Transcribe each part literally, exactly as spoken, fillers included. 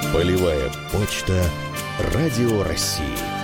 Полевая почта Радио России.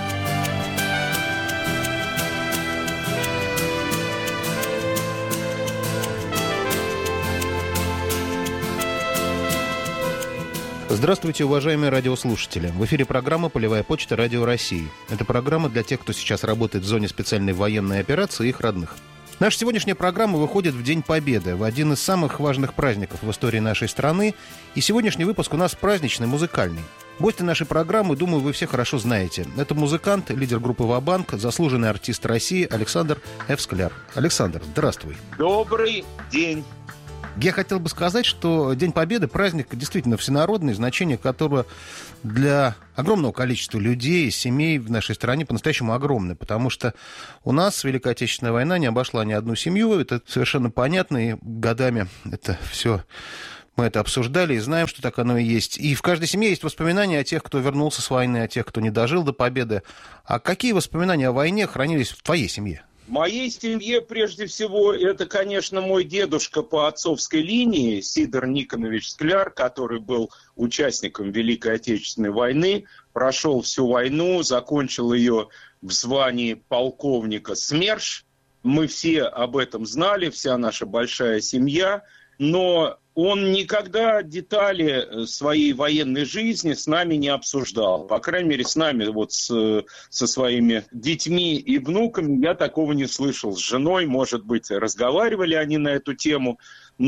Здравствуйте, уважаемые радиослушатели. В эфире программа «Полевая почта Радио России». Это программа для тех, кто сейчас работает в зоне специальной военной операции и их родных. Наша сегодняшняя программа выходит в День Победы, в один из самых важных праздников в истории нашей страны. И сегодняшний выпуск у нас праздничный, музыкальный. Гости нашей программы, думаю, вы все хорошо знаете. Это музыкант, лидер группы «Ва-банк», заслуженный артист России Александр Ф. Скляр. Александр, здравствуй. Добрый день. Я хотел бы сказать, что День Победы – праздник действительно всенародный, значение которого для огромного количества людей, семей в нашей стране по-настоящему огромное, потому что у нас Великая Отечественная война не обошла ни одну семью, это совершенно понятно, и годами это все... Мы это обсуждали и знаем, что так оно и есть. И в каждой семье есть воспоминания о тех, кто вернулся с войны, о тех, кто не дожил до победы. А какие воспоминания о войне хранились в твоей семье? В моей семье, прежде всего, это, конечно, мой дедушка по отцовской линии, Сидор Никонович Скляр, который был участником Великой Отечественной войны, прошел всю войну, закончил ее в звании полковника СМЕРШ. Мы все об этом знали, вся наша большая семья, но он никогда детали своей военной жизни с нами не обсуждал. По крайней мере, с нами, вот с, со своими детьми и внуками я такого не слышал. С женой, может быть, разговаривали они на эту тему.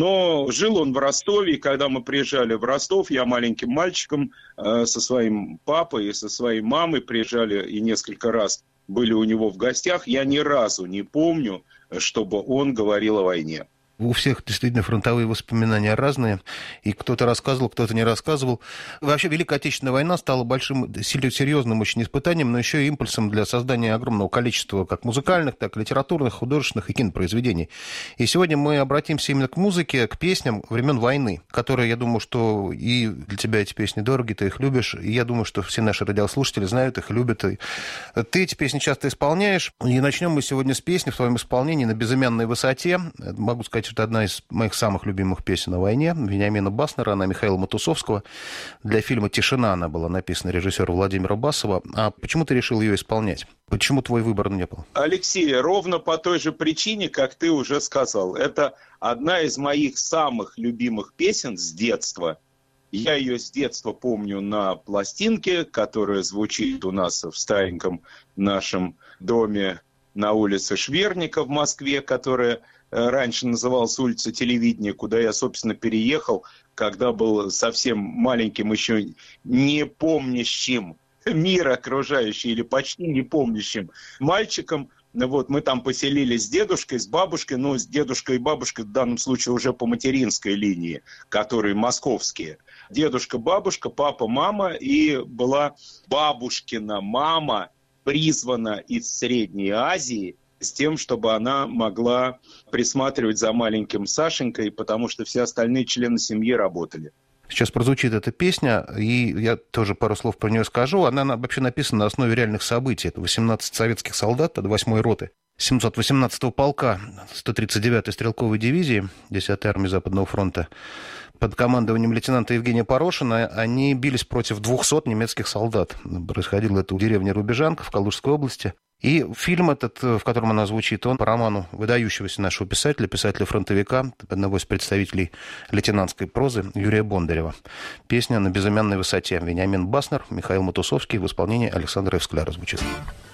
Но жил он в Ростове, и когда мы приезжали в Ростов, я маленьким мальчиком э, со своим папой и со своей мамой приезжали и несколько раз были у него в гостях. Я ни разу не помню, чтобы он говорил о войне. У всех действительно фронтовые воспоминания разные, и кто-то рассказывал, кто-то не рассказывал. Вообще, Великая Отечественная война стала большим, серьезным очень испытанием, но еще и импульсом для создания огромного количества как музыкальных, так и литературных, художественных и кинопроизведений. И сегодня мы обратимся именно к музыке, к песням времен войны, которые, я думаю, что и для тебя эти песни дороги, ты их любишь, и я думаю, что все наши радиослушатели знают их, любят. И ты эти песни часто исполняешь, и начнем мы сегодня с песни в твоем исполнении «На безымянной высоте». Могу сказать, это одна из моих самых любимых песен о войне Вениамина Баснера, она Михаила Матусовского. Для фильма «Тишина» она была написана режиссером Владимира Басова. А почему ты решил ее исполнять? Почему твой выбор не был? Алексей, ровно по той же причине, как ты уже сказал. Это одна из моих самых любимых песен с детства. Я ее с детства помню на пластинке, которая звучит у нас в стареньком нашем доме на улице Шверника в Москве, которая раньше называлась улица Телевидения, куда я, собственно, переехал, когда был совсем маленьким, еще не помнящим мир окружающий или почти не помнящим мальчиком. Вот, мы там поселились с дедушкой, с бабушкой, но с дедушкой и бабушкой в данном случае уже по материнской линии, которые московские. Дедушка, бабушка, папа, мама, и была бабушкина мама, призвана из Средней Азии, с тем, чтобы она могла присматривать за маленьким Сашенькой, потому что все остальные члены семьи работали. Сейчас прозвучит эта песня, и я тоже пару слов про нее скажу. Она вообще написана на основе реальных событий. Это восемнадцать советских солдат от восьмой роты семьсот восемнадцатого полка сто тридцать девятой стрелковой дивизии десятой армии Западного фронта под командованием лейтенанта Евгения Порошина. Они бились против двухсот немецких солдат. Происходило это у деревни Рубежанка в Калужской области. И фильм этот, в котором она звучит, он по роману выдающегося нашего писателя, писателя-фронтовика, одного из представителей лейтенантской прозы Юрия Бондарева. Песня «На безымянной высоте». Вениамин Баснер, Михаил Матусовский в исполнении Александра Ф. Скляра звучит.